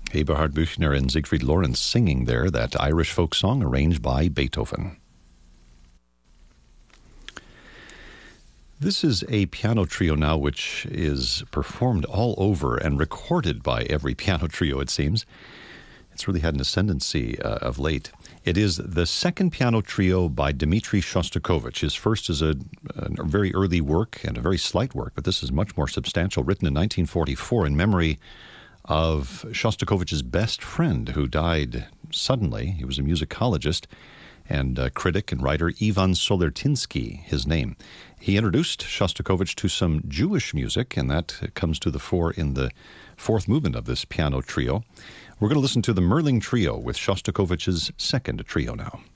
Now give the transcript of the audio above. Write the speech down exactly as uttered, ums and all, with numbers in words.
Eberhard Büchner and Siegfried Lorenz singing there that Irish folk song arranged by Beethoven. This is a piano trio now which is performed all over and recorded by every piano trio, it seems. It's really had an ascendancy uh, of late. It is the second piano trio by Dmitri Shostakovich. His first is a, a very early work and a very slight work, but this is much more substantial, written in nineteen forty-four in memory of Shostakovich's best friend who died suddenly. He was a musicologist and a critic and writer, Ivan Solertinsky, his name. He introduced Shostakovich to some Jewish music, and that comes to the fore in the fourth movement of this piano trio. We're going to listen to the Merling Trio with Shostakovich's second trio now.